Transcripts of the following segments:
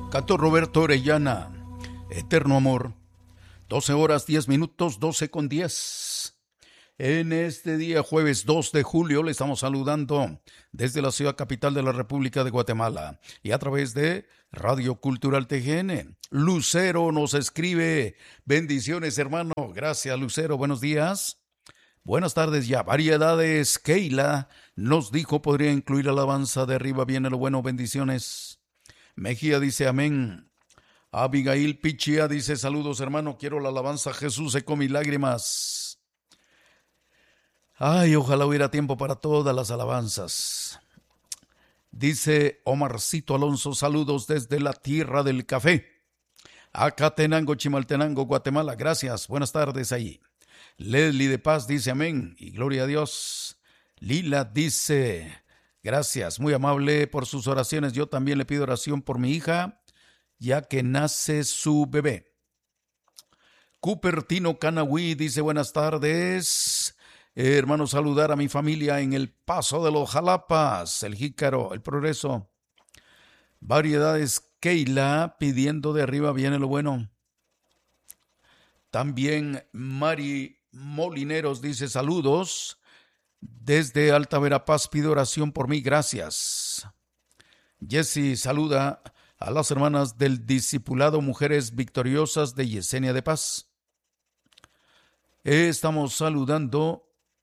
Cantó Roberto Orellana, Eterno Amor. 12 horas 10 minutos, 12:10. En este día, jueves 2 de julio, le estamos saludando desde la ciudad capital de la República de Guatemala y a través de Radio Cultural TGN. Lucero nos escribe: bendiciones, hermano. Gracias, Lucero. Buenos días. Buenas tardes ya. Variedades. Keila nos dijo podría incluir alabanza. De arriba viene lo bueno. Bendiciones. Mejía dice amén. Abigail Pichia dice saludos, hermano. Quiero la alabanza. Jesús secó mis lágrimas. Ay, ojalá hubiera tiempo para todas las alabanzas. Dice Omarcito Alonso, saludos desde la tierra del café. Acatenango, Chimaltenango, Guatemala. Gracias. Buenas tardes ahí. Leslie de Paz dice amén y gloria a Dios. Lila dice gracias, muy amable por sus oraciones. Yo también le pido oración por mi hija, ya que nace su bebé. Cupertino Canahui dice buenas tardes. Hermano, saludar a mi familia en el Paso de los Jalapas, el Jícaro, el Progreso. Variedades. Keila pidiendo de arriba viene lo bueno. También Mari Molineros dice saludos. Desde Alta Verapaz pido oración por mí, gracias. Jessy saluda a las hermanas del Discipulado Mujeres Victoriosas de Yesenia de Paz. Estamos saludando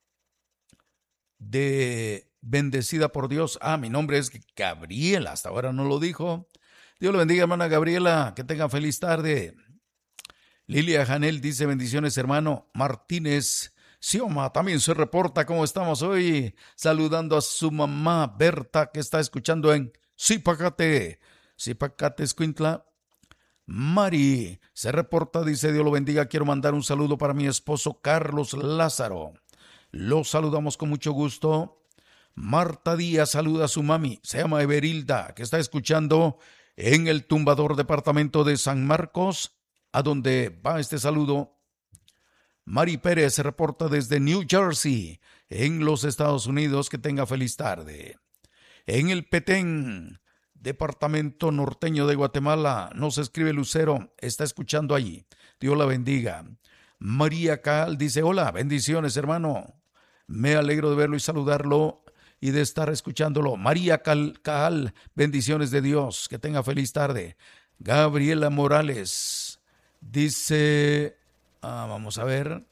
de Bendecida por Dios. Mi nombre es Gabriela, hasta ahora no lo dijo. Dios le bendiga, hermana Gabriela, que tenga feliz tarde. Lilia Janel dice bendiciones, hermano. Martínez Sioma también se reporta. ¿Cómo estamos hoy? Saludando a su mamá Berta, que está escuchando en Zipacate, Escuintla. Mari se reporta, dice Dios lo bendiga. Quiero mandar un saludo para mi esposo Carlos Lázaro. Lo saludamos con mucho gusto. Marta Díaz saluda a su mami, se llama Everilda, que está escuchando en el Tumbador, departamento de San Marcos, a donde va este saludo. Mari Pérez se reporta desde New Jersey, en los Estados Unidos. Que tenga feliz tarde. En el Petén, departamento norteño de Guatemala, nos escribe Lucero, está escuchando allí. Dios la bendiga. María Cal dice hola, bendiciones, hermano. Me alegro de verlo y saludarlo y de estar escuchándolo. María Cal, bendiciones de Dios. Que tenga feliz tarde. Gabriela Morales dice, vamos a ver.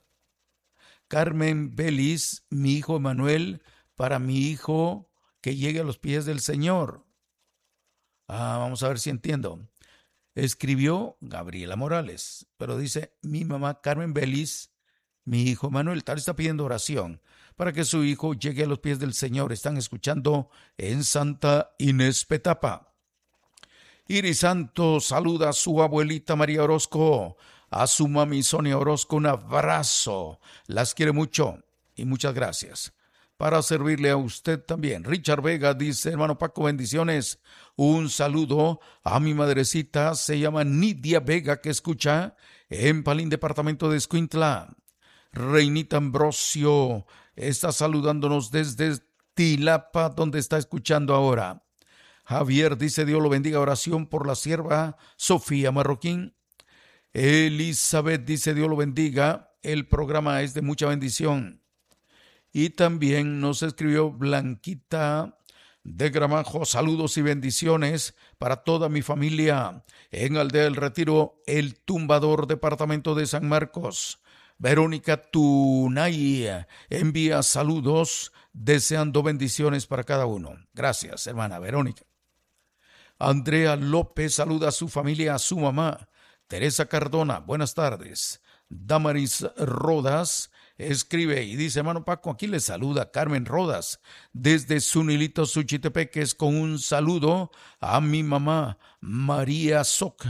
Carmen Belis, mi hijo Emanuel, para mi hijo que llegue a los pies del Señor. Vamos a ver si entiendo. Escribió Gabriela Morales, pero dice mi mamá Carmen Belis, mi hijo Emanuel. Tal está pidiendo oración para que su hijo llegue a los pies del Señor. Están escuchando en Santa Inés Petapa. Iris Santos saluda a su abuelita María Orozco, a su mami Sonia Orozco. Un abrazo, las quiere mucho y muchas gracias. Para servirle a usted también. Richard Vega dice, hermano Paco, bendiciones. Un saludo a mi madrecita, se llama Nidia Vega, que escucha en Palín, departamento de Escuintla. Reinita Ambrosio está saludándonos desde Tilapa, donde está escuchando ahora. Javier dice, Dios lo bendiga, oración por la sierva Sofía Marroquín. Elizabeth dice, Dios lo bendiga, el programa es de mucha bendición. Y también nos escribió Blanquita de Gramajo, saludos y bendiciones para toda mi familia en Aldea del Retiro, el Tumbador, departamento de San Marcos. Verónica Tunay envía saludos, deseando bendiciones para cada uno. Gracias, hermana Verónica. Andrea López saluda a su familia, a su mamá. Teresa Cardona, buenas tardes. Damaris Rodas escribe y dice, hermano Paco, aquí le saluda Carmen Rodas desde Zunilito, Suchitepeques, con un saludo a mi mamá María Soc.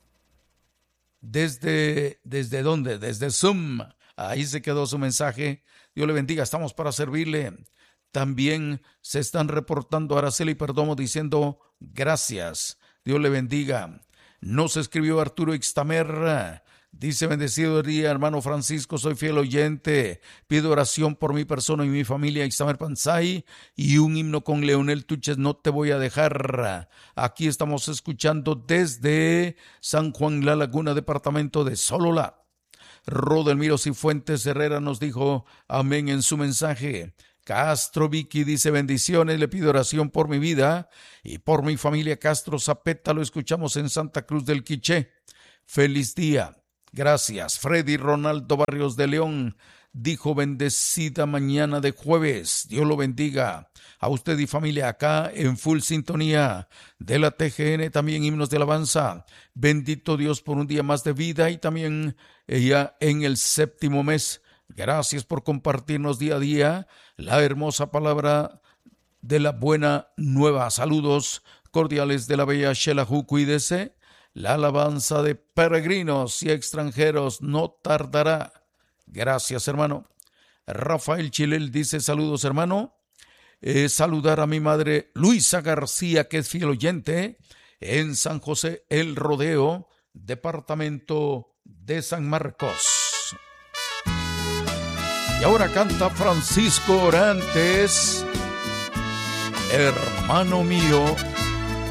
¿Desde dónde? Desde Zoom. Ahí se quedó su mensaje. Dios le bendiga, estamos para servirle. También se están reportando Araceli Perdomo diciendo gracias. Dios le bendiga. Nos escribió Arturo Ixtamer Dice: bendecido día, hermano Francisco, soy fiel oyente. Pido oración por mi persona y mi familia, Isamar Panzay, y un himno con Leonel Tuches, No te voy a dejar. Aquí estamos escuchando desde San Juan La Laguna, departamento de Sololá. Rodelmiro Cifuentes Herrera nos dijo amén en su mensaje. Castro Vicky dice: bendiciones, le pido oración por mi vida y por mi familia. Castro Zapeta, lo escuchamos en Santa Cruz del Quiché. Feliz día. Gracias. Freddy Ronaldo Barrios de León dijo: bendecida mañana de jueves. Dios lo bendiga a usted y familia, acá en full sintonía de la TGN, también himnos de alabanza. Bendito Dios por un día más de vida y también ya en el 7º mes. Gracias por compartirnos día a día la hermosa palabra de la buena nueva. Saludos cordiales de la bella Xelajú. Cuídese. La alabanza de peregrinos y extranjeros no tardará. Gracias, hermano. Rafael Chilel dice: saludos, hermano. Saludar a mi madre Luisa García, que es fiel oyente, en San José El Rodeo, departamento de San Marcos. Y ahora canta Francisco Orantes: hermano mío.